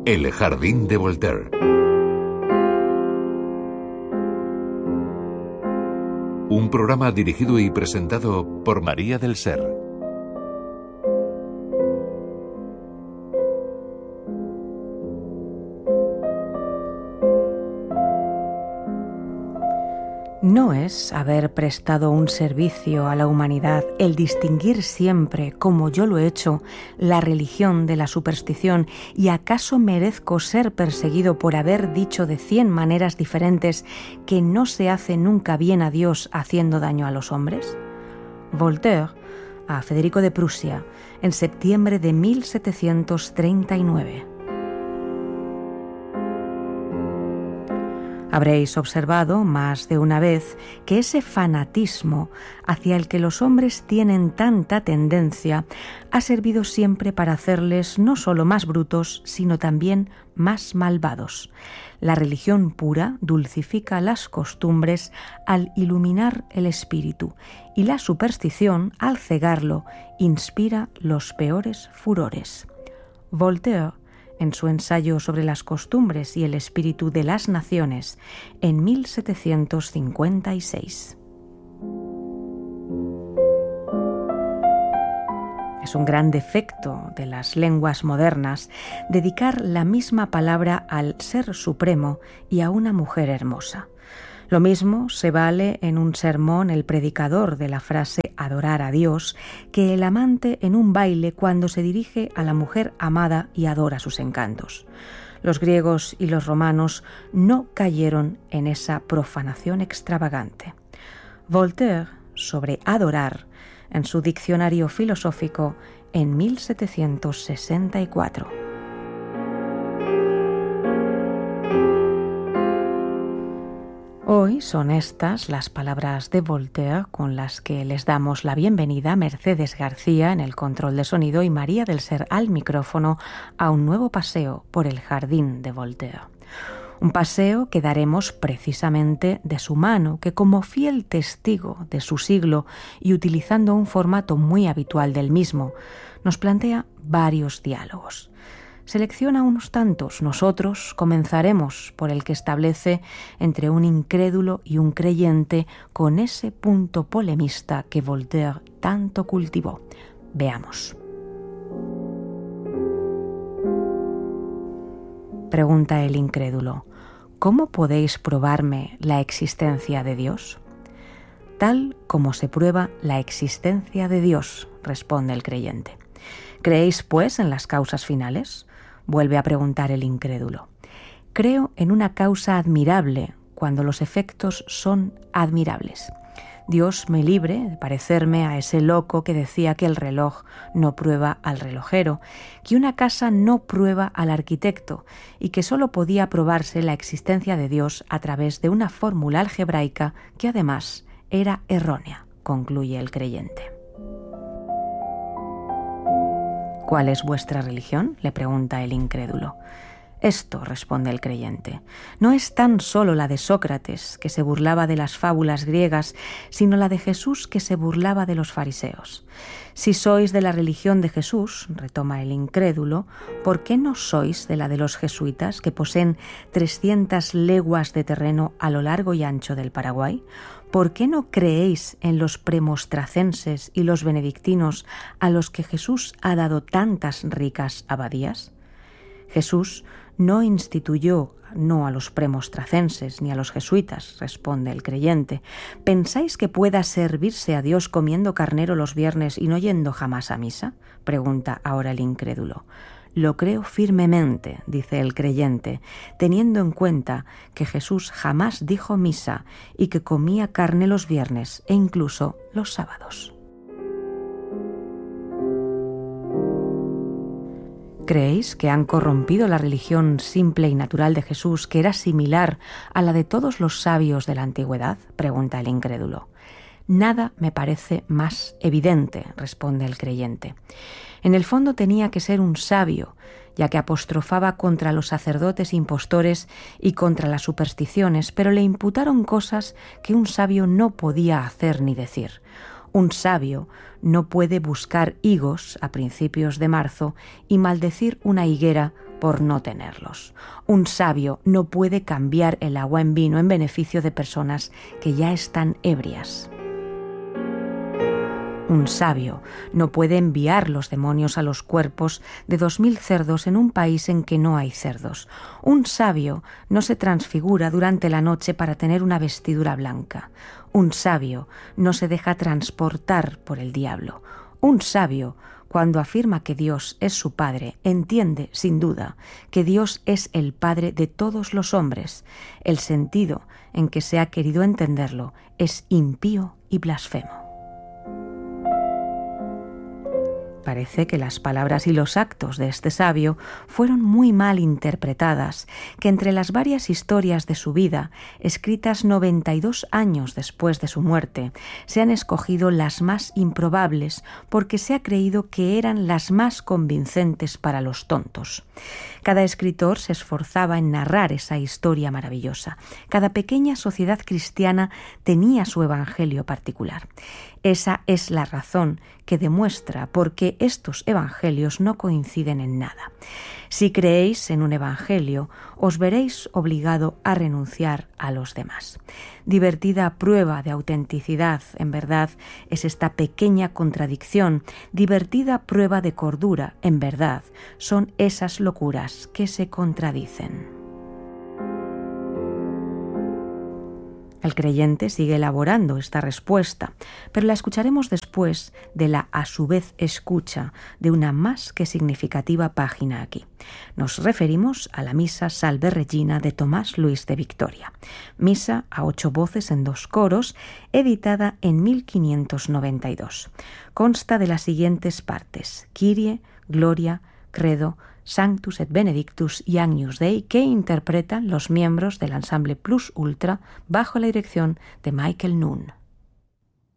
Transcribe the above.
El jardín de Voltaire. Un programa dirigido y presentado por María del Ser. No es haber prestado un servicio a la humanidad el distinguir siempre, como yo lo he hecho, la religión de la superstición, y acaso merezco ser perseguido por haber dicho de 100 maneras diferentes que no se hace nunca bien a Dios haciendo daño a los hombres. Voltaire a Federico de Prusia en septiembre de 1739. Habréis observado más de una vez que ese fanatismo hacia el que los hombres tienen tanta tendencia ha servido siempre para hacerles no solo más brutos, sino también más malvados. La religión pura dulcifica las costumbres al iluminar el espíritu, y la superstición, al cegarlo, inspira los peores furores. Voltaire, en su ensayo sobre las costumbres y el espíritu de las naciones, en 1756. Es un gran defecto de las lenguas modernas dedicar la misma palabra al Ser Supremo y a una mujer hermosa. Lo mismo se vale en un sermón el predicador de la frase adorar a Dios que el amante en un baile cuando se dirige a la mujer amada y adora sus encantos. Los griegos y los romanos no cayeron en esa profanación extravagante. Voltaire, sobre adorar, en su diccionario filosófico en 1764. Hoy son estas las palabras de Voltaire con las que les damos la bienvenida a Mercedes García en el control de sonido y María del Ser al micrófono a un nuevo paseo por el jardín de Voltaire. Un paseo que daremos precisamente de su mano, que como fiel testigo de su siglo y utilizando un formato muy habitual del mismo, nos plantea varios diálogos. Selecciona unos tantos. Nosotros comenzaremos por el que establece entre un incrédulo y un creyente con ese punto polemista que Voltaire tanto cultivó. Veamos. Pregunta el incrédulo: ¿cómo podéis probarme la existencia de Dios? Tal como se prueba la existencia de Dios, responde el creyente. ¿Creéis, pues, en las causas finales? Vuelve a preguntar el incrédulo. Creo en una causa admirable cuando los efectos son admirables. Dios me libre de parecerme a ese loco que decía que el reloj no prueba al relojero, que una casa no prueba al arquitecto y que solo podía probarse la existencia de Dios a través de una fórmula algebraica que además era errónea, concluye el creyente. ¿Cuál es vuestra religión?, le pregunta el incrédulo. Esto, responde el creyente, no es tan solo la de Sócrates, que se burlaba de las fábulas griegas, sino la de Jesús, que se burlaba de los fariseos. Si sois de la religión de Jesús, retoma el incrédulo, ¿por qué no sois de la de los jesuitas, que poseen 300 leguas de terreno a lo largo y ancho del Paraguay? ¿Por qué no creéis en los premostracenses y los benedictinos a los que Jesús ha dado tantas ricas abadías? Jesús no instituyó no a los premostracenses ni a los jesuitas, responde el creyente. ¿Pensáis que pueda servirse a Dios comiendo carnero los viernes y no yendo jamás a misa?, pregunta ahora el incrédulo. Lo creo firmemente, dice el creyente, teniendo en cuenta que Jesús jamás dijo misa y que comía carne los viernes e incluso los sábados. ¿Creéis que han corrompido la religión simple y natural de Jesús, que era similar a la de todos los sabios de la antigüedad?, pregunta el incrédulo. Nada me parece más evidente, responde el creyente. En el fondo tenía que ser un sabio, ya que apostrofaba contra los sacerdotes impostores y contra las supersticiones, pero le imputaron cosas que un sabio no podía hacer ni decir. Un sabio no puede buscar higos a principios de marzo y maldecir una higuera por no tenerlos. Un sabio no puede cambiar el agua en vino en beneficio de personas que ya están ebrias. Un sabio no puede enviar los demonios a los cuerpos de 2000 cerdos en un país en que no hay cerdos. Un sabio no se transfigura durante la noche para tener una vestidura blanca. Un sabio no se deja transportar por el diablo. Un sabio, cuando afirma que Dios es su Padre, entiende, sin duda, que Dios es el Padre de todos los hombres. El sentido en que se ha querido entenderlo es impío y blasfemo. Parece que las palabras y los actos de este sabio fueron muy mal interpretadas, que entre las varias historias de su vida, escritas 92 años después de su muerte, se han escogido las más improbables porque se ha creído que eran las más convincentes para los tontos. Cada escritor se esforzaba en narrar esa historia maravillosa. Cada pequeña sociedad cristiana tenía su evangelio particular. Esa es la razón que demuestra por qué estos evangelios no coinciden en nada. Si creéis en un evangelio, os veréis obligado a renunciar a los demás. Divertida prueba de autenticidad, en verdad, es esta pequeña contradicción. Divertida prueba de cordura, en verdad, son esas locuras que se contradicen. El creyente sigue elaborando esta respuesta, pero la escucharemos después de la a su vez escucha de una más que significativa página aquí. Nos referimos a la Misa Salve Regina de Tomás Luis de Victoria, misa a 8 voces en 2 coros, editada en 1592. Consta de las siguientes partes: Kyrie, Gloria, Credo, Sanctus et Benedictus y Agnus Dei, que interpretan los miembros del ensamble Plus Ultra bajo la dirección de Michael Nunn.